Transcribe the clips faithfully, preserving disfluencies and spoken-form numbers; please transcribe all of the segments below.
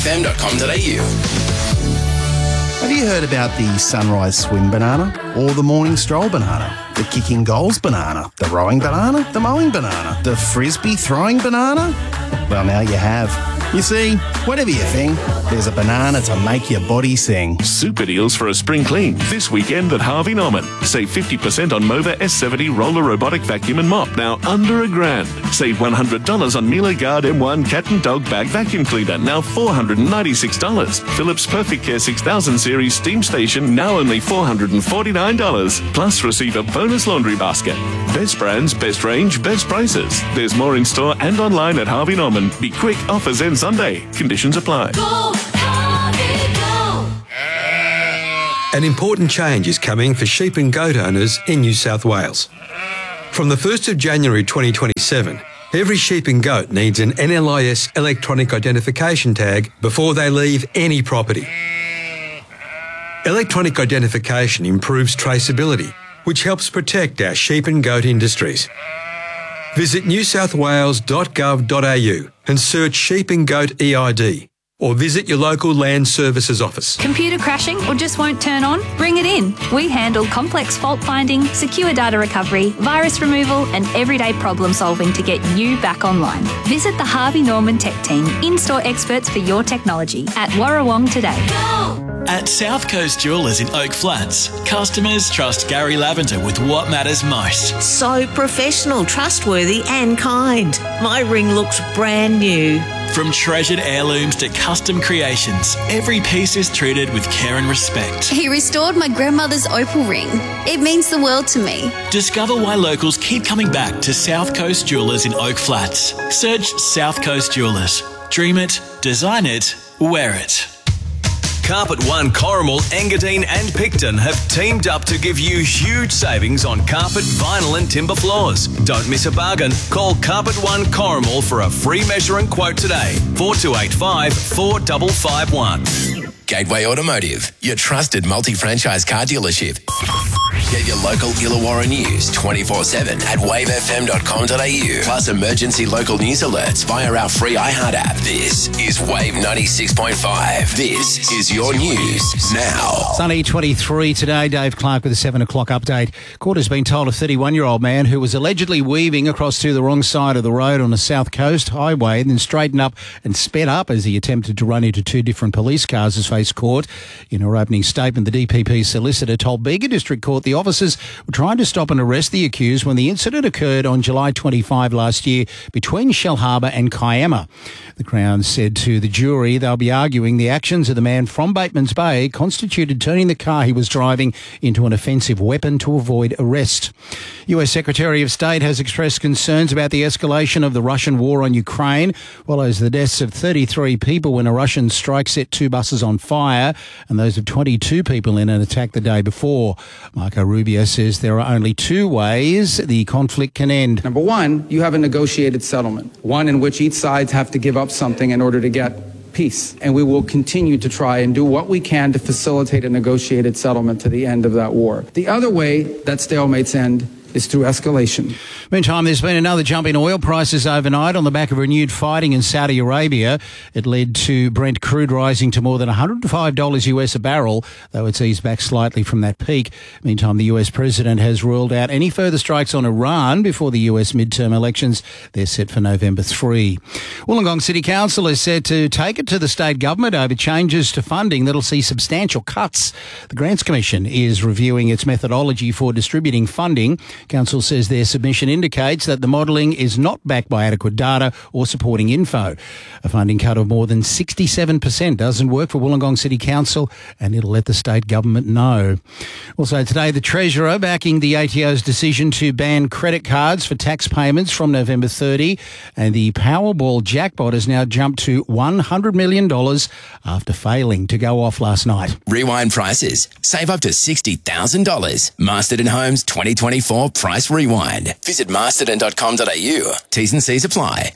f m dot com dot a u. Have you heard about the sunrise swim banana or the morning stroll banana, the kicking goals banana, the rowing banana, the mowing banana, the frisbee throwing banana? Well, now you have. You see, whatever you think, there's a banana to make your body sing. Super deals for a spring clean this weekend at Harvey Norman. Save fifty percent on Mova S seventy roller robotic vacuum and mop, now under a grand. Save one hundred dollars on Miele Guard M one cat and dog bag vacuum cleaner, now four hundred ninety-six dollars. Philips Perfect Care six thousand series steam station, now only four hundred forty-nine dollars. Plus, receive a bonus laundry basket. Best brands, best range, best prices. There's more in store and online at Harvey Norman. Be quick, offers end Sunday. Conditions apply. Go, Harvey, go. An important change is coming for sheep and goat owners in New South Wales. From the first of January twenty twenty-seven, every sheep and goat needs an N L I S electronic identification tag before they leave any property. Electronic identification improves traceability, which helps protect our sheep and goat industries. Visit new south wales dot gov dot a u and search Sheep and Goat E I D, or visit your local Land Services office. Computer crashing or just won't turn on? Bring it in. We handle complex fault finding, secure data recovery, virus removal and everyday problem solving to get you back online. Visit the Harvey Norman Tech Team, in-store experts for your technology at Warrawong today. Go. At South Coast Jewellers in Oak Flats, customers trust Gary Lavender with what matters most. So professional, trustworthy and kind. My ring looks brand new. From treasured heirlooms to custom creations, every piece is treated with care and respect. He restored my grandmother's opal ring. It means the world to me. Discover why locals keep coming back to South Coast Jewellers in Oak Flats. Search South Coast Jewellers. Dream it, design it, wear it. Carpet One, Corrimal, Engadine and Picton have teamed up to give you huge savings on carpet, vinyl and timber floors. Don't miss a bargain. Call Carpet One Corrimal for a free measure and quote today. four two eight five, four five five one. Gateway Automotive, your trusted multi-franchise car dealership. Get your local Illawarra news twenty-four seven at wave f m dot com dot a u. Plus emergency local news alerts via our free iHeart app. This is Wave ninety-six point five. This is your news now. Sunny twenty-three today. Dave Clark with a seven o'clock update. Court has been told a thirty-one-year-old man who was allegedly weaving across to the wrong side of the road on the South Coast Highway, then straightened up and sped up as he attempted to run into two different police cars, has faced court. In her opening statement, the D P P solicitor told Bega District Court the officers were trying to stop and arrest the accused when the incident occurred on July twenty-fifth last year between Shellharbour and Kiama. The Crown said to the jury they'll be arguing the actions of the man from Batemans Bay constituted turning the car he was driving into an offensive weapon to avoid arrest. U S Secretary of State has expressed concerns about the escalation of the Russian war on Ukraine, follows the deaths of thirty-three people when a Russian strike set two buses on fire and those of twenty-two people in an attack the day before. Marco Rubio says there are only two ways the conflict can end. Number one, you have a negotiated settlement, one in which each side have to give up something in order to get peace. And we will continue to try and do what we can to facilitate a negotiated settlement to the end of that war. The other way that stalemates end is through escalation. Meantime, there's been another jump in oil prices overnight on the back of renewed fighting in Saudi Arabia. It led to Brent crude rising to more than one hundred five dollars U S a barrel, though it's eased back slightly from that peak. Meantime, the U S president has ruled out any further strikes on Iran before the U S midterm elections. They're set for November third. Wollongong City Council is set to take it to the state government over changes to funding that'll see substantial cuts. The Grants Commission is reviewing its methodology for distributing funding. Council says their submission indicates that the modelling is not backed by adequate data or supporting info. A funding cut of more than sixty-seven percent doesn't work for Wollongong City Council, and it'll let the state government know. Also today, the Treasurer backing the A T O's decision to ban credit cards for tax payments from November thirtieth, and the Powerball jackpot has now jumped to one hundred million dollars after failing to go off last night. Rewind prices. Save up to sixty thousand dollars. Masterton Homes twenty twenty-four Price Rewind. Visit masterton dot com dot a u. T's and C's apply.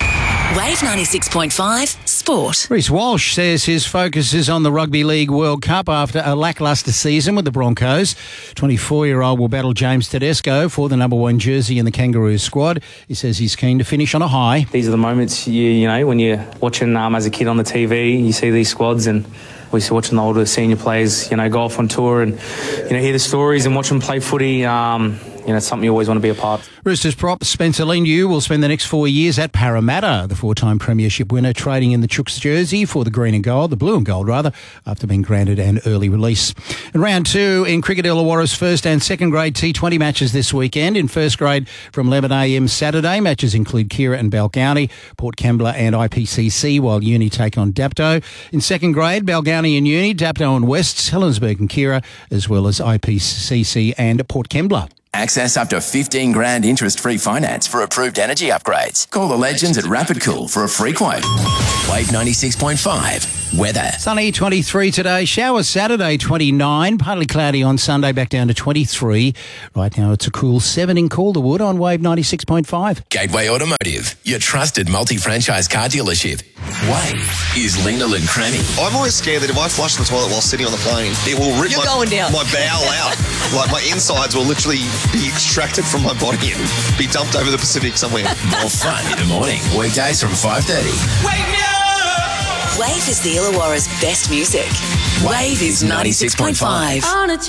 Wave ninety-six point five Sport. Reece Walsh says his focus is on the Rugby League World Cup after a lacklustre season with the Broncos. twenty-four-year-old will battle James Tedesco for the number one jersey in the Kangaroos squad. He says he's keen to finish on a high. These are the moments, you, you know, when you're watching um, as a kid on the T V, you see these squads and we see watching the older senior players, you know, go off on tour and, you know, hear the stories and watch them play footy. Um, you know, it's something you always want to be a part of. Roosters prop Spencer Leniu will spend the next four years at Parramatta. The four-time premiership winner trading in the Chooks jersey for the green and gold, the blue and gold rather, after being granted an early release. And round two in cricket, Illawarra's first and second grade T twenty matches this weekend. In first grade from eleven a m Saturday, matches include Kira and Balgownie, Port Kembla and I P C C, while Uni take on Dapto. In second grade, Balgownie and Uni, Dapto and Wests, Helensburgh and Kira, as well as I P C C and Port Kembla. Access up to fifteen grand interest-free finance for approved energy upgrades. Call the legends at Rapid Cool for a free quote. Wave ninety-six point five. Weather. Sunny twenty-three today. Showers Saturday twenty-nine. Partly cloudy on Sunday, back down to twenty-three. Right now it's a cool seven in Calderwood on Wave ninety-six point five. Gateway Automotive, your trusted multi-franchise car dealership. Wave is Lena and Crammy. I'm always scared that if I flush the toilet while sitting on the plane, it will rip You're my, going down. my bowel out. Like my insides will literally be extracted from my body and be dumped over the Pacific somewhere. More fun in the morning. Weekdays from five thirty. Wake me up! Wave is the Illawarra's best music. Wave is ninety-six point five.